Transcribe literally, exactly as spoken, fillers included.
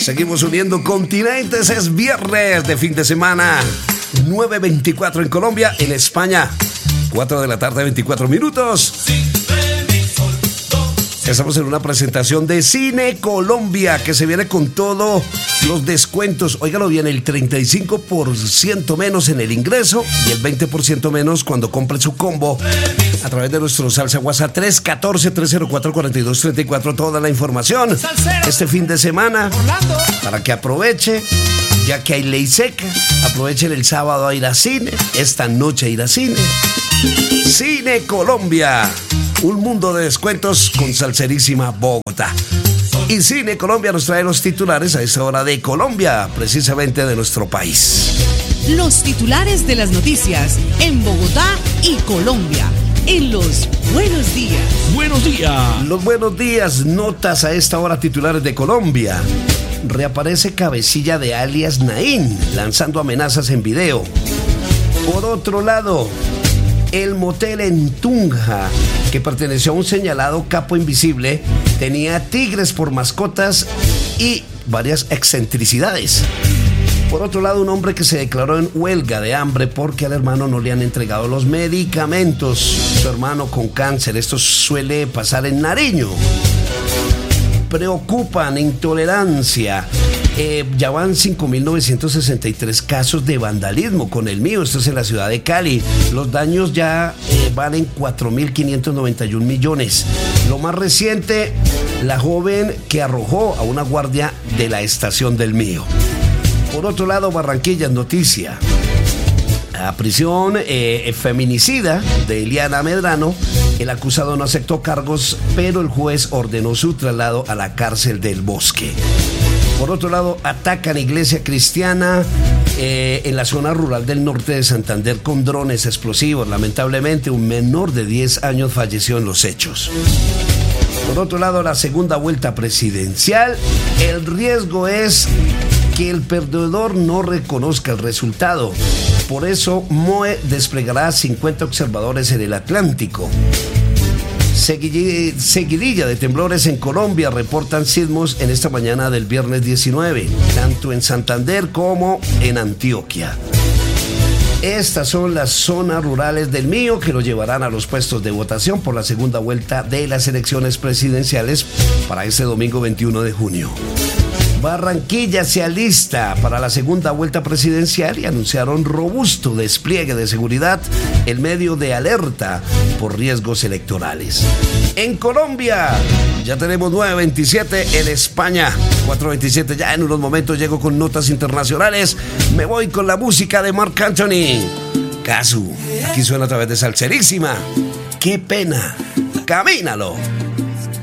Seguimos uniendo continentes, es viernes de fin de semana, nueve veinticuatro en Colombia, en España, cuatro de la tarde, veinticuatro minutos. Estamos en una presentación de Cine Colombia, que se viene con todos los descuentos. Óigalo bien, el treinta y cinco por ciento menos en el ingreso y el veinte por ciento menos cuando compre su combo a través de nuestro Salsa WhatsApp tres uno cuatro, tres cero cuatro, cuatro dos tres cuatro. Toda la información este fin de semana para que aproveche, ya que hay ley seca. Aprovechen el sábado a ir a cine, esta noche a ir a cine. Cine Colombia, un mundo de descuentos con Salserísima Bogotá. Y Cine Colombia nos trae los titulares a esta hora de Colombia, precisamente de nuestro país. Los titulares de las noticias en Bogotá y Colombia, en los buenos días. Buenos días. Los buenos días, notas a esta hora titulares de Colombia. Reaparece cabecilla de alias Naín, lanzando amenazas en video. Por otro lado, el motel en Tunja, que perteneció a un señalado capo invisible, tenía tigres por mascotas y varias excentricidades. Por otro lado, un hombre que se declaró en huelga de hambre porque al hermano no le han entregado los medicamentos. Su hermano con cáncer, esto suele pasar en Nariño. Preocupan, intolerancia. Eh, ya van cinco mil novecientos sesenta y tres casos de vandalismo con el mío. Esto es en la ciudad de Cali. Los daños ya eh, valen cuatro mil quinientos noventa y un millones. Lo más reciente, la joven que arrojó a una guardia de la estación del mío. Por otro lado, Barranquilla es noticia. La prisión eh, feminicida de Eliana Medrano. El acusado no aceptó cargos, pero el juez ordenó su traslado a la cárcel del Bosque. Por otro lado, atacan iglesia cristiana eh, en la zona rural del norte de Santander con drones explosivos. Lamentablemente, un menor de diez años falleció en los hechos. Por otro lado, la segunda vuelta presidencial, el riesgo es que el perdedor no reconozca el resultado. Por eso, M O E desplegará cincuenta observadores en el Atlántico. Seguidilla de temblores en Colombia, reportan sismos en esta mañana del viernes diecinueve, tanto en Santander como en Antioquia. Estas son las zonas rurales del mío que lo llevarán a los puestos de votación por la segunda vuelta de las elecciones presidenciales para este domingo veintiuno de junio. Barranquilla se alista para la segunda vuelta presidencial y anunciaron robusto despliegue de seguridad en medio de alerta por riesgos electorales. En Colombia ya tenemos nueve veintisiete, en España cuatro veintisiete. Ya en unos momentos llego con notas internacionales. Me voy con la música de Marc Anthony. Casu, aquí suena a través de Salserísima. Qué pena, camínalo.